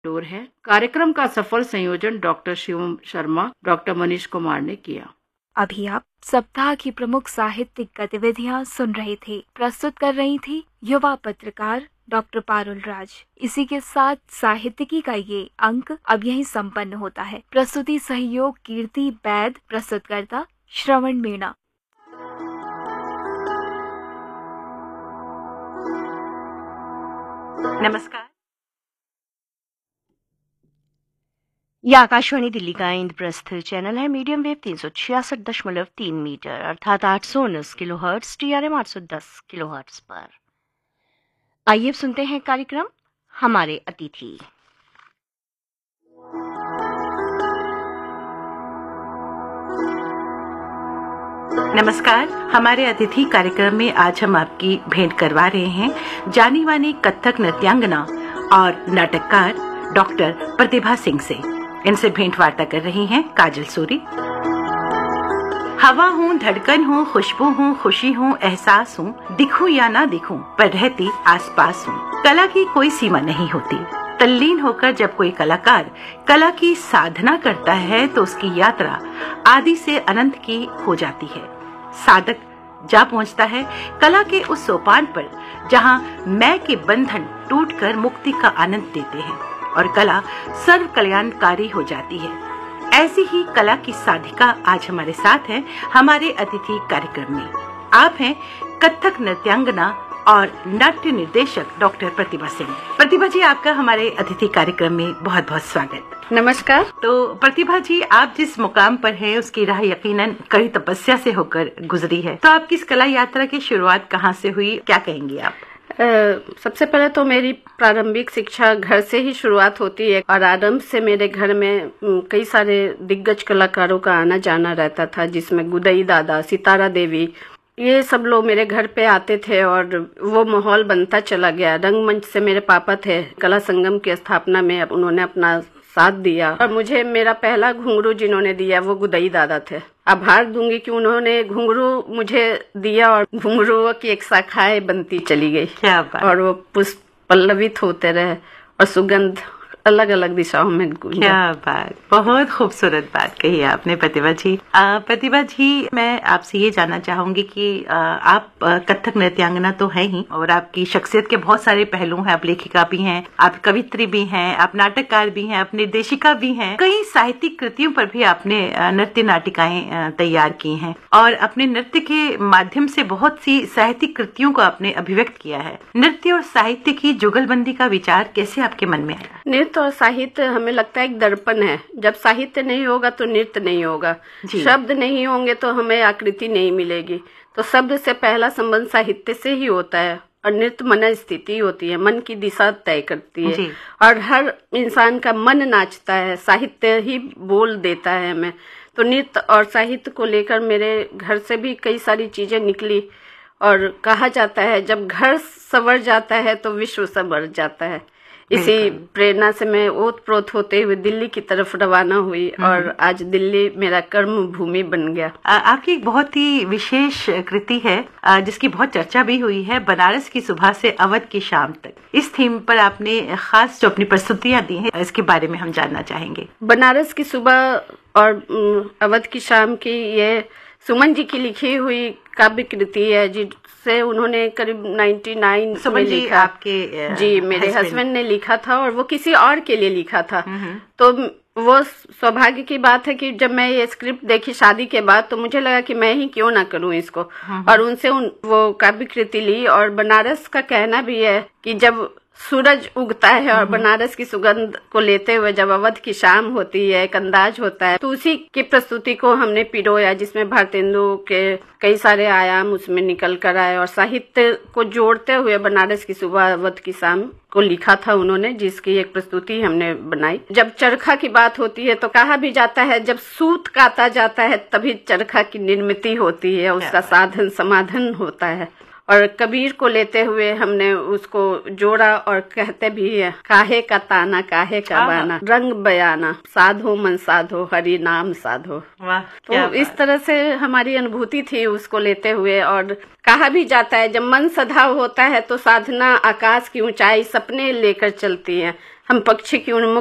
Door है। कार्यक्रम का सफल संयोजन डॉक्टर शिवम शर्मा, डॉक्टर मनीष कुमार ने किया। अभी आप सप्ताह की प्रमुख साहित्यिक गतिविधियां सुन रहे थे। प्रस्तुत कर रही थी युवा पत्रकार डॉक्टर पारुल राज। इसी के साथ साहित्यिकी का ये अंक अब यहीं संपन्न होता है। प्रस्तुति सहयोग कीर्ति बैद, प्रस्तुतकर्ता श्रवण मीणा। नमस्कार। यह आकाशवाणी दिल्ली का इंद्रप्रस्थ चैनल है। मीडियम वेव 366.3 मीटर अर्थात 819 किलोहर्ट्ज, TRM 810 किलोहर्ट्ज पर। आइए अब सुनते हैं कार्यक्रम हमारे अतिथि। नमस्कार। हमारे अतिथि कार्यक्रम में आज हम आपकी भेंट करवा रहे हैं जानी मानी कथक नृत्यांगना और नाटककार डॉक्टर प्रतिभा सिंह से। इनसे भेंट वार्ता कर रही हैं काजल सूरी। हवा हूँ, धड़कन हूँ, खुशबू हूँ, खुशी हूँ, एहसास हूँ, दिखूं या ना दिखूं पर रहती आसपास हूँ। कला की कोई सीमा नहीं होती। तल्लीन होकर जब कोई कलाकार कला की साधना करता है तो उसकी यात्रा आदि से अनंत की हो जाती है। साधक जा पहुंचता है कला के उस सोपान पर जहां मैं के बंधन टूटकर मुक्ति का आनंद देते हैं और कला सर्व कल्याणकारी हो जाती है। ऐसी ही कला की साधिका आज हमारे साथ हैं हमारे अतिथि कार्यक्रम में। आप हैं कथक नृत्यांगना और नाट्य निर्देशक डॉक्टर प्रतिभा सिंह। प्रतिभा जी, आपका हमारे अतिथि कार्यक्रम में बहुत बहुत स्वागत। नमस्कार। तो प्रतिभा जी, आप जिस मुकाम पर हैं उसकी राह यकीनन कड़ी तपस्या से होकर गुजरी है। तो आपकी इस कला यात्रा की शुरुआत कहाँ से हुई, क्या कहेंगी आप? सबसे पहले तो मेरी प्रारंभिक शिक्षा घर से ही शुरुआत होती है और आरंभ से मेरे घर में कई सारे दिग्गज कलाकारों का आना जाना रहता था, जिसमें गुदई दादा, सितारा देवी, ये सब लोग मेरे घर पे आते थे और वो माहौल बनता चला गया। रंगमंच से मेरे पापा थे, कला संगम की स्थापना में उन्होंने अपना साथ दिया और मुझे मेरा पहला घुंघरू जिन्होंने दिया वो गुदई दादा थे। आभार दूंगी कि उन्होंने घुंघरू मुझे दिया और घुंघरू की एक शाखाएं बनती चली गई। क्या बात। और वो पुष्प पल्लवित होते रहे और सुगंध अलग अलग दिशाओं में गूंजा। क्या बात, बहुत खूबसूरत बात कही आपने प्रतिभा जी। प्रतिभा जी, मैं आपसे ये जानना चाहूंगी कि आप कथक नृत्यांगना तो है ही और आपकी शख्सियत के बहुत सारे पहलू हैं। आप लेखिका भी हैं, आप कवित्री भी हैं, आप नाटककार भी हैं, आप निर्देशिका भी हैं। कई साहित्यिक कृतियों पर भी आपने नृत्य नाटिकाएं तैयार की हैं और अपने नृत्य के माध्यम से बहुत सी साहित्यिक कृतियों को आपने अभिव्यक्त किया है। नृत्य और साहित्य की जुगलबंदी का विचार कैसे आपके मन में आया? नृत्य और साहित्य हमें लगता है एक दर्पण है। जब साहित्य नहीं होगा तो नृत्य नहीं होगा, शब्द नहीं होंगे तो हमें आकृति नहीं मिलेगी। तो शब्द से पहला संबंध साहित्य से ही होता है और नृत्य मन स्थिति होती है, मन की दिशा तय करती है और हर इंसान का मन नाचता है, साहित्य ही बोल देता है हमें। तो नृत्य और साहित्य को लेकर मेरे घर से भी कई सारी चीजें निकली और कहा जाता है जब घर संवर जाता है तो विश्व संवर जाता है। इसी प्रेरणा से मैं ओतप्रोत होते हुए दिल्ली की तरफ रवाना हुई और आज दिल्ली मेरा कर्म भूमि बन गया। आपकी एक बहुत ही विशेष कृति है जिसकी बहुत चर्चा भी हुई है, बनारस की सुबह से अवध की शाम तक। इस थीम पर आपने खास जो अपनी प्रस्तुतियां दी हैं, इसके बारे में हम जानना चाहेंगे। बनारस की सुबह और अवध की शाम की ये सुमन जी की लिखी हुई काव्य कृति है, जिससे उन्होंने करीब 99 सुमन जी लिखा। आपके जी, मेरे हस्बैंड ने लिखा था और वो किसी और के लिए लिखा था। तो वो सौभाग्य की बात है कि जब मैं ये स्क्रिप्ट देखी शादी के बाद तो मुझे लगा कि मैं ही क्यों ना करूं इसको और उनसे वो काव्य कृति ली। और बनारस का कहना भी है कि जब सूरज उगता है और बनारस की सुगंध को लेते हुए जब अवध की शाम होती है, एक अंदाज होता है, तो उसी की प्रस्तुति को हमने पिरोया, जिसमें भारतेंदु के कई सारे आयाम उसमें निकल कर आए और साहित्य को जोड़ते हुए बनारस की सुबह अवध की शाम को लिखा था उन्होंने, जिसकी एक प्रस्तुति हमने बनाई। जब चरखा की बात होती है तो कहा भी जाता है जब सूत काता जाता है तभी चरखा की निर्मिति होती है, उसका साधन समाधान होता है। और कबीर को लेते हुए हमने उसको जोड़ा और कहते भी है, काहे का ताना काहे का बाना, रंग बयाना, साधो मन साधो हरि नाम साधो। तो इस तरह से हमारी अनुभूति थी उसको लेते हुए। और कहा भी जाता है जब मन सधा होता है तो साधना आकाश की ऊंचाई सपने लेकर चलती है। हम पक्षी की उन्मुख